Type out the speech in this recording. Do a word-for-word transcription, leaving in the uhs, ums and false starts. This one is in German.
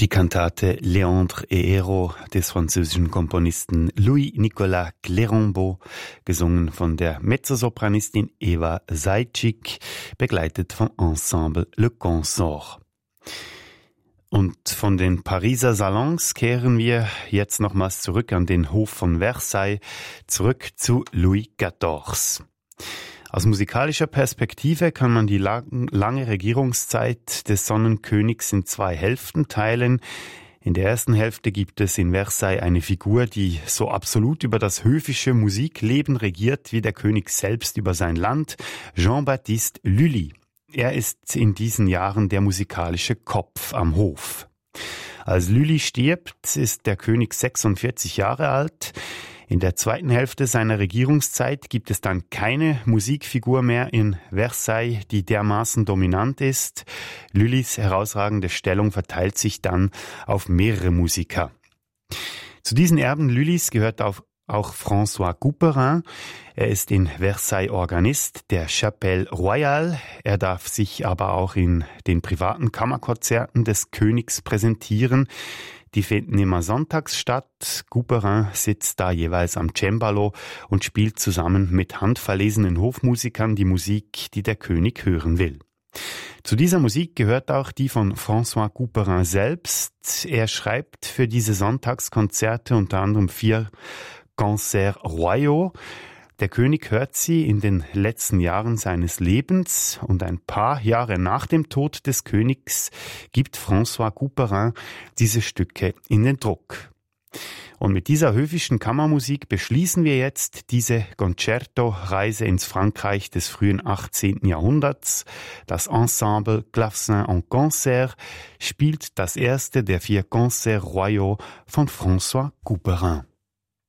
Die Kantate Léandre et Héros des französischen Komponisten Louis-Nicolas Clérambault, gesungen von der Mezzosopranistin Eva Zajcik, begleitet vom Ensemble Le Consort. Und von den Pariser Salons kehren wir jetzt nochmals zurück an den Hof von Versailles, zurück zu Louis vierzehnten. Aus musikalischer Perspektive kann man die lang, lange Regierungszeit des Sonnenkönigs in zwei Hälften teilen. In der ersten Hälfte gibt es in Versailles eine Figur, die so absolut über das höfische Musikleben regiert wie der König selbst über sein Land, Jean-Baptiste Lully. Er ist in diesen Jahren der musikalische Kopf am Hof. Als Lully stirbt, ist der König sechsundvierzig Jahre alt. In der zweiten Hälfte seiner Regierungszeit gibt es dann keine Musikfigur mehr in Versailles, die dermaßen dominant ist. Lullys herausragende Stellung verteilt sich dann auf mehrere Musiker. Zu diesen Erben Lullys gehört auch, auch François Couperin. Er ist in Versailles Organist der Chapelle Royale. Er darf sich aber auch in den privaten Kammerkonzerten des Königs präsentieren. Die finden immer sonntags statt. Couperin sitzt da jeweils am Cembalo und spielt zusammen mit handverlesenen Hofmusikern die Musik, die der König hören will. Zu dieser Musik gehört auch die von François Couperin selbst. Er schreibt für diese Sonntagskonzerte unter anderem vier Concerts Royaux. Der König hört sie in den letzten Jahren seines Lebens und ein paar Jahre nach dem Tod des Königs gibt François Couperin diese Stücke in den Druck. Und mit dieser höfischen Kammermusik beschließen wir jetzt diese Concerto-Reise ins Frankreich des frühen achtzehnten Jahrhunderts. Das Ensemble Clavecin en Concert spielt das erste der vier Concerts Royaux von François Couperin.